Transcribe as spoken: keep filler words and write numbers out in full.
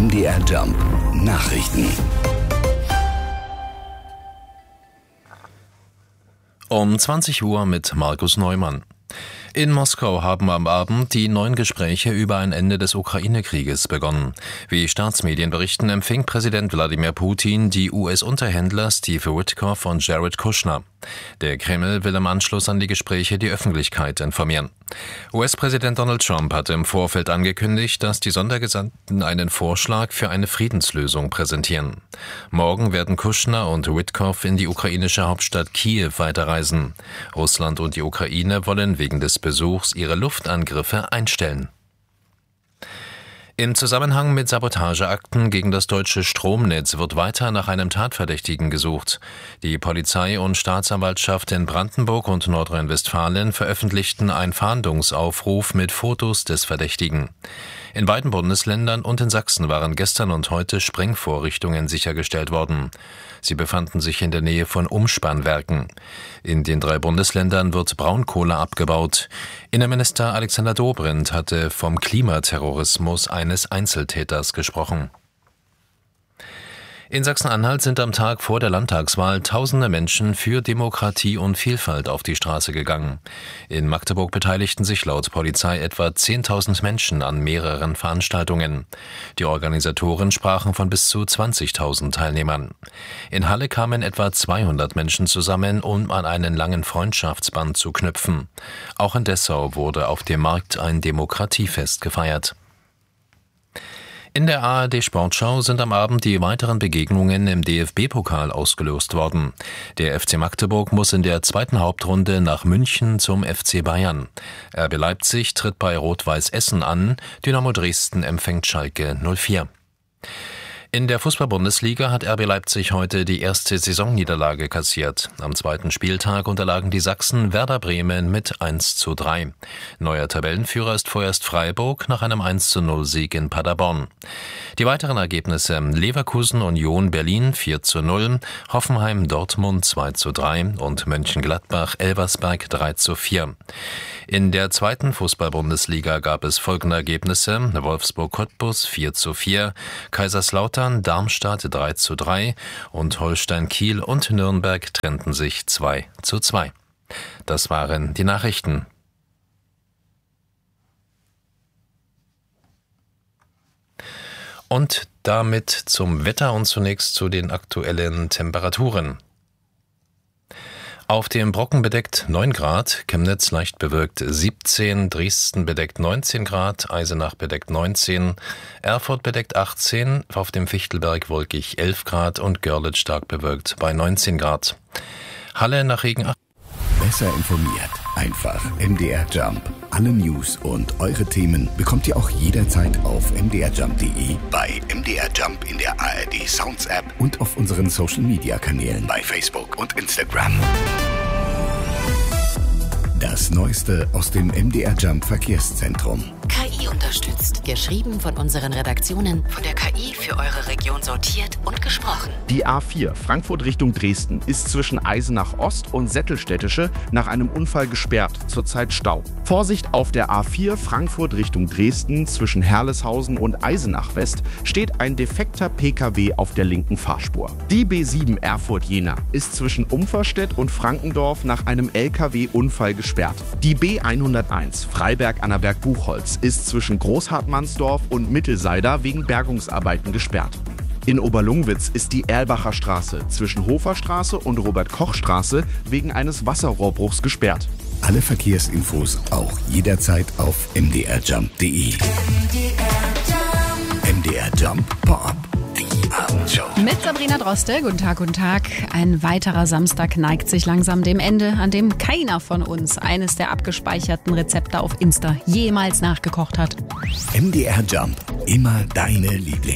M D R Jump Nachrichten. Um zwanzig Uhr mit Markus Neumann. In Moskau haben am Abend die neuen Gespräche über ein Ende des Ukraine-Krieges begonnen. Wie Staatsmedien berichten, empfing Präsident Wladimir Putin die U S-Unterhändler Steve Witkoff und Jared Kushner. Der Kreml will im Anschluss an die Gespräche die Öffentlichkeit informieren. U S-Präsident Donald Trump hatte im Vorfeld angekündigt, dass die Sondergesandten einen Vorschlag für eine Friedenslösung präsentieren. Morgen werden Kushner und Witkoff in die ukrainische Hauptstadt Kiew weiterreisen. Russland und die Ukraine wollen wegen des Besuchs ihre Luftangriffe einstellen. Im Zusammenhang mit Sabotageakten gegen das deutsche Stromnetz wird weiter nach einem Tatverdächtigen gesucht. Die Polizei und Staatsanwaltschaft in Brandenburg und Nordrhein-Westfalen veröffentlichten einen Fahndungsaufruf mit Fotos des Verdächtigen. In beiden Bundesländern und in Sachsen waren gestern und heute Sprengvorrichtungen sichergestellt worden. Sie befanden sich in der Nähe von Umspannwerken. In den drei Bundesländern wird Braunkohle abgebaut. Innenminister Alexander Dobrindt hatte vom Klimaterrorismus eines Einzeltäters gesprochen. In Sachsen-Anhalt sind am Tag vor der Landtagswahl tausende Menschen für Demokratie und Vielfalt auf die Straße gegangen. In Magdeburg beteiligten sich laut Polizei etwa zehntausend Menschen an mehreren Veranstaltungen. Die Organisatoren sprachen von bis zu zwanzigtausend Teilnehmern. In Halle kamen etwa zweihundert Menschen zusammen, um an einen langen Freundschaftsband zu knüpfen. Auch in Dessau wurde auf dem Markt ein Demokratiefest gefeiert. In der A R D-Sportschau sind am Abend die weiteren Begegnungen im D F B-Pokal ausgelost worden. Der F C Magdeburg muss in der zweiten Hauptrunde nach München zum F C Bayern. R B Leipzig tritt bei Rot-Weiß Essen an, Dynamo Dresden empfängt Schalke null vier. In der Fußball-Bundesliga hat R B Leipzig heute die erste Saisonniederlage kassiert. Am zweiten Spieltag unterlagen die Sachsen Werder Bremen mit eins zu drei. Neuer Tabellenführer ist vorerst Freiburg nach einem eins zu null Sieg in Paderborn. Die weiteren Ergebnisse: Leverkusen Union Berlin vier zu null, Hoffenheim Dortmund zwei zu drei und Mönchengladbach Elversberg drei zu vier. In der zweiten Fußball-Bundesliga gab es folgende Ergebnisse: Wolfsburg Cottbus vier zu vier, Kaiserslautern Darmstadt drei zu drei und Holstein Kiel und Nürnberg trennten sich zwei zu zwei. Das waren die Nachrichten. Und damit zum Wetter und zunächst zu den aktuellen Temperaturen. Auf dem Brocken bedeckt neun Grad, Chemnitz leicht bewölkt siebzehn, Dresden bedeckt neunzehn Grad, Eisenach bedeckt neunzehn, Erfurt bedeckt achtzehn, auf dem Fichtelberg wolkig elf Grad und Görlitz stark bewölkt bei neunzehn Grad. Halle nach Regen acht. Besser informiert, einfach M D R Jump. Alle News und eure Themen bekommt ihr auch jederzeit auf m d r jump punkt d e, bei M D R Jump in der A R D Sounds App und auf unseren Social Media Kanälen bei Facebook und Instagram. Das Neueste aus dem M D R Jump Verkehrszentrum. K I unterstützt. Geschrieben von unseren Redaktionen, von der K I für eure Region sortiert und gesprochen. Die A vier Frankfurt Richtung Dresden ist zwischen Eisenach Ost und Sättelstädtische nach einem Unfall gesperrt, zurzeit Stau. Vorsicht auf der A vier Frankfurt Richtung Dresden zwischen Herleshausen und Eisenach West steht ein defekter P K W auf der linken Fahrspur. Die B sieben Erfurt-Jena ist zwischen Umferstedt und Frankendorf nach einem L K W-Unfall gesperrt. Die B hunderteins Freiberg-Annaberg-Buchholz ist zwischen Großhartmannsdorf und Mittelseider wegen Bergungsarbeiten gesperrt. In Oberlungwitz ist die Erlbacher Straße zwischen Hoferstraße und Robert-Koch-Straße wegen eines Wasserrohrbruchs gesperrt. Alle Verkehrsinfos auch jederzeit auf m d r jump punkt d e. M D R Jump Pop. Die Abendshow. Mit Sabrina Droste. Guten Tag, guten Tag. Ein weiterer Samstag neigt sich langsam dem Ende, an dem keiner von uns eines der abgespeicherten Rezepte auf Insta jemals nachgekocht hat. M D R Jump. Immer deine Lieblings.